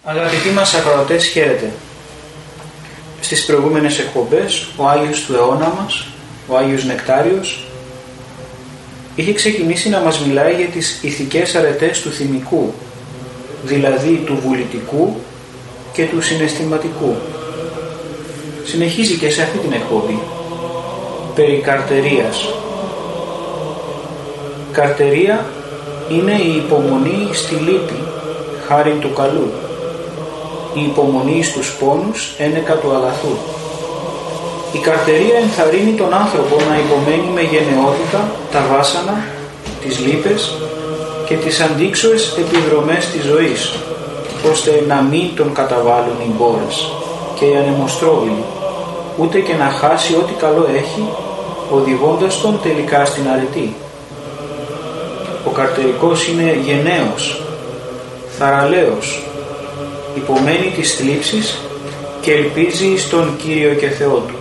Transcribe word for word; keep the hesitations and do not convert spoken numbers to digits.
Αγαπητοί μας ακροατές, χαίρετε. Στις προηγούμενες εκπομπές ο Άγιος του αιώνα μας, ο Άγιος Νεκτάριος, είχε ξεκινήσει να μας μιλάει για τις ηθικές αρετές του θυμικού, δηλαδή του βουλητικού και του συναισθηματικού. Συνεχίζει και σε αυτή την εκπομπή, περί καρτερίας. Καρτερία είναι η υπομονή στη λύπη, χάριν του καλού. Η υπομονή στους πόνους, ένεκα του αγαθού. Η καρτερία ενθαρρύνει τον άνθρωπο να υπομένει με γενναιότητα τα βάσανα, τις λύπες και τις αντίξωες επιδρομές της ζωής, ώστε να μην τον καταβάλουν οι μπόρες και οι ανεμοστρόβιλοι, ούτε και να χάσει ό,τι καλό έχει, οδηγώντας τον τελικά στην αρετή. Ο καρτερικός είναι γενναίος, θαραλέος, υπομένει τις θλίψεις και ελπίζει στον Κύριο και Θεό του.